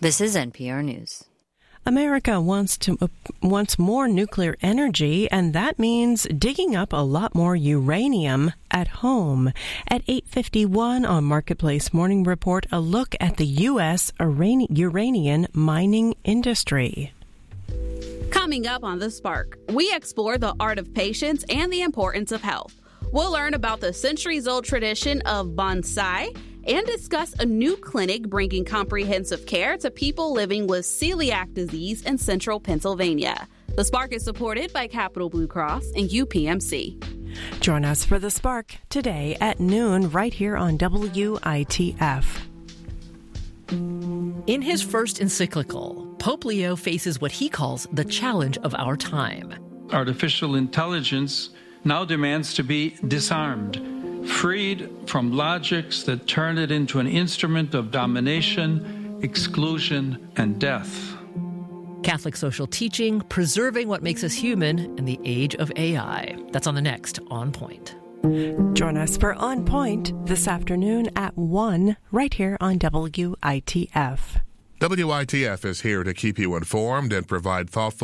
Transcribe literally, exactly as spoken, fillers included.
This is N P R News. America wants to uh, wants more nuclear energy, and that means digging up a lot more uranium at home. At eight fifty-one on Marketplace Morning Report, a look at the U S uranium mining industry. Coming up on The Spark, we explore the art of patience and the importance of health. We'll learn about the centuries-old tradition of bonsai and discuss a new clinic bringing comprehensive care to people living with celiac disease in central Pennsylvania. The Spark is supported by Capital Blue Cross and U P M C. Join us for The Spark today at noon right here on W I T F. In his first encyclical, Pope Leo faces what he calls the challenge of our time. Artificial intelligence now demands to be disarmed, freed from logics that turn it into an instrument of domination, exclusion, and death. Catholic social teaching, preserving what makes us human in the age of A I. That's on the next On Point. Join us for On Point this afternoon at one right here on W I T F. W I T F is here to keep you informed and provide thoughtful